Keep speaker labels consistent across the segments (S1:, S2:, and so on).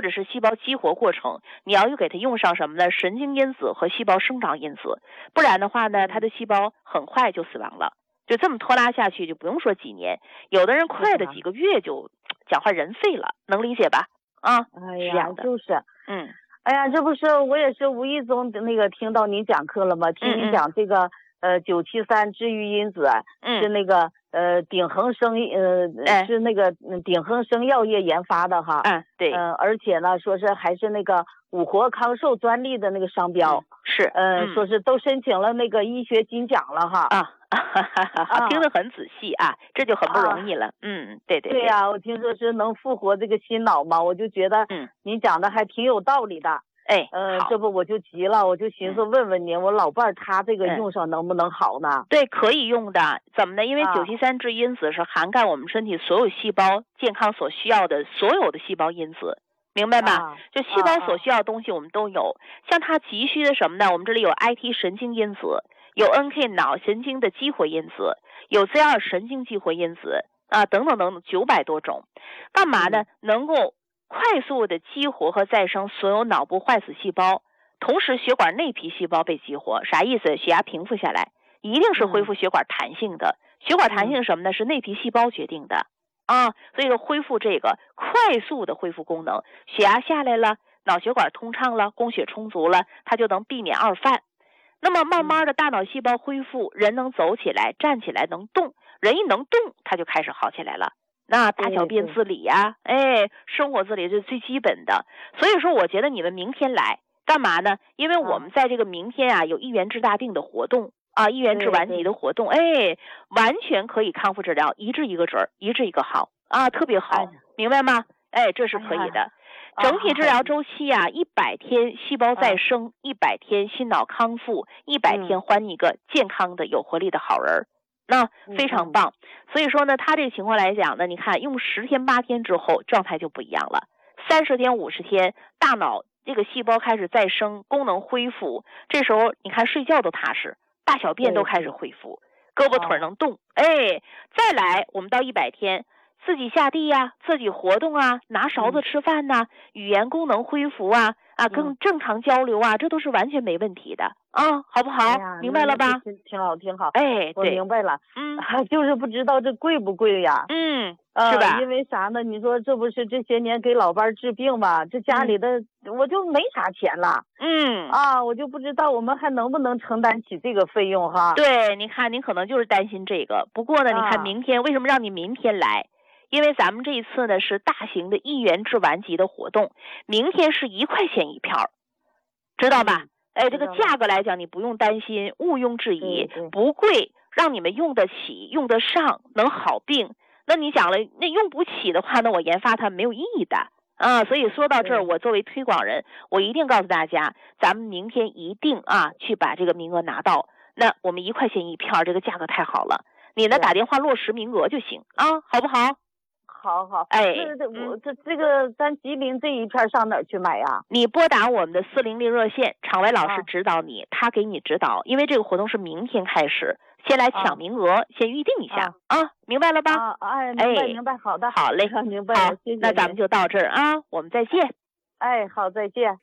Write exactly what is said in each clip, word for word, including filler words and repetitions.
S1: 或者是细胞激活过程，你要给它用上什么呢？神经因子和细胞生长因子，不然的话呢，它的细胞很快就死亡了。就这么拖拉下去，就不用说几年，有的人快的几个月就讲话人废了，能理解吧？啊，
S2: 哎呀，就是，
S1: 嗯，
S2: 哎呀，这不是我也是无意中那个听到你讲课了吗？听你讲这个、嗯、呃九七三治愈因子、嗯、是那个呃鼎恒生呃、哎、是那个鼎恒生药业研发的哈，
S1: 嗯，对，
S2: 嗯、呃，而且呢说是还是那个五活康寿专利的那个商标，
S1: 嗯、是，
S2: 呃、嗯，说是都申请了那个医学金奖了哈，
S1: 啊。啊，听得很仔细啊，这就很不容易了。啊、嗯，对对
S2: 对呀、啊，我听说是能复活这个心脑嘛，我就觉得，嗯，你讲的还挺有道理的。
S1: 哎，
S2: 呃，这不我就急了，我就寻思问问您，嗯、我老伴儿他这个用上能不能好呢？
S1: 嗯、对，可以用的。怎么呢？因为九七三治因子是涵盖我们身体所有细胞健康所需要的所有的细胞因子。明白吧？啊、就细胞所需要的东西我们都有，啊、像它急需的什么呢？我们这里有 I T 神经因子，有 N K 脑神经的激活因子，有 Z 二 神经激活因子啊，等等等等，九百多种。干嘛呢？嗯、能够快速的激活和再生所有脑部坏死细胞，同时血管内皮细胞被激活。啥意思？血压平复下来，一定是恢复血管弹性的。嗯、血管弹性是什么呢？是内皮细胞决定的。啊，所以说恢复这个快速的恢复功能，血压下来了，脑血管通畅了，供血充足了，它就能避免二犯。那么慢慢的大脑细胞恢复，人能走起来，站起来，能动，人一能动，它就开始好起来了。那大小便自理呀、啊，哎，生活自理是最基本的。所以说，我觉得你们明天来干嘛呢？因为我们在这个明天啊，有一元治大病的活动。啊，一元治完疾的活动，哎，完全可以康复治疗，一治一个准儿，一治一个好啊，特别好，哎、明白吗？哎，这是可以的。哎、整体治疗周期啊，一百天细胞再生，一百、哎、天心脑康复，一百天还你一个健康的、有活力的好人，那非常棒。嗯、所以说呢，他这个情况来讲呢，你看用十天八天之后，状态就不一样了。三十天、五十天，大脑这个细胞开始再生，功能恢复，这时候你看睡觉都踏实。大小便都开始恢复，胳膊腿能动，哎，再来，我们到一百天，自己下地呀、啊，自己活动啊，拿勺子吃饭呐、啊，嗯、语言功能恢复啊，啊，更正常交流啊，嗯、这都是完全没问题的啊，好不好？
S2: 哎、
S1: 明白了吧？
S2: 挺好，挺好。
S1: 哎，
S2: 我明白了。嗯，就是不知道这贵不贵呀？
S1: 嗯，
S2: 呃、
S1: 是吧？
S2: 因为啥呢？你说这不是这些年给老伴治病吧？这家里的、嗯、我就没啥钱了。
S1: 嗯
S2: 啊，我就不知道我们还能不能承担起这个费用哈？
S1: 对，你看，您可能就是担心这个。不过呢，啊、你看明天为什么让你明天来？因为咱们这一次呢是大型的一元治完疾的活动，明天是一块钱一票，知道吧？嗯、哎，这个价格来讲，你不用担心，毋庸置疑，不贵，让你们用得起、用得上，能好病。那你讲了，那用不起的话，那我研发它没有意义的。啊，所以说到这儿，我作为推广人，我一定告诉大家，咱们明天一定啊去把这个名额拿到。那我们一块钱一票，这个价格太好了，你呢打电话落实名额就行啊，好不好？
S2: 好好，
S1: 哎，
S2: 这这我这这个咱吉林这一片上哪儿去买呀？
S1: 你拨打我们的四零零热线，场外老师指导你，啊、他给你指导，因为这个活动是明天开始。先来抢名额，啊、先预定一下 啊, 啊，明白了吧？
S2: 啊，哎，明白、哎、明白，好的，
S1: 好嘞，
S2: 明白了，
S1: 好，
S2: 谢谢。
S1: 那咱们就到这儿啊，我们再见。
S2: 哎，好，再见。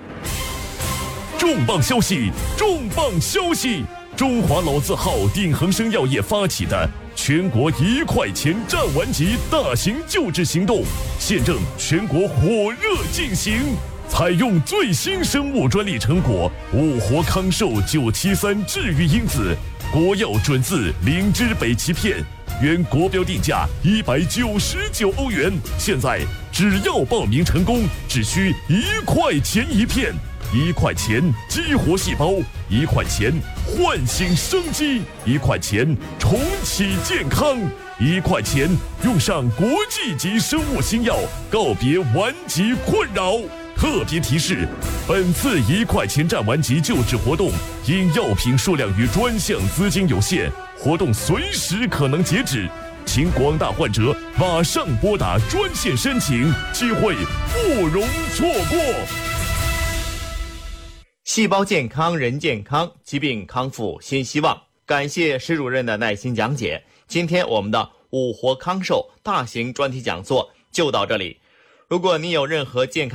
S3: 重磅消息，重磅消息！中华老字号鼎恒生药业发起的全国一块钱战完疾大型救治行动，现正全国火热进行。采用最新生物专利成果五活康寿九七三治愈因子，国药准字灵芝北芪片，原国标定价一百九十九欧元，现在只要报名成功，只需一块钱一片，一块钱激活细胞，一块钱唤醒生机，一块钱重启健康，一块钱用上国际级生物新药，告别顽疾困扰。特别提示：本次一块钱战完疾救治活动，因药品数量与专项资金有限，活动随时可能截止，请广大患者马上拨打专线申请，机会不容错过。
S4: 细胞健康人健康，疾病康复新希望。感谢施主任的耐心讲解。今天我们的五活康寿大型专题讲座就到这里。如果你有任何健康